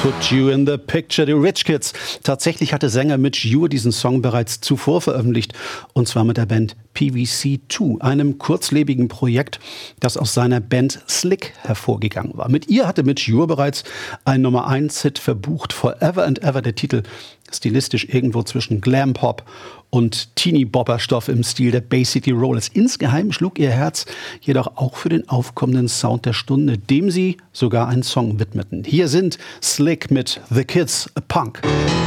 Put You in the Picture, die Rich Kids. Tatsächlich hatte Sänger Midge Ure diesen Song bereits zuvor veröffentlicht, und zwar mit der Band PVC2, einem kurzlebigen Projekt, das aus seiner Band Slick hervorgegangen war. Mit ihr hatte Midge Ure bereits einen Nummer-1-Hit verbucht, Forever and Ever, der Titel stilistisch irgendwo zwischen Glam-Pop und Teenie-Bopper-Stoff im Stil der Bay City Rollers. Insgeheim schlug ihr Herz jedoch auch für den aufkommenden Sound der Stunde, dem sie sogar einen Song widmeten. Hier sind Slick mit The Kids, a Punk.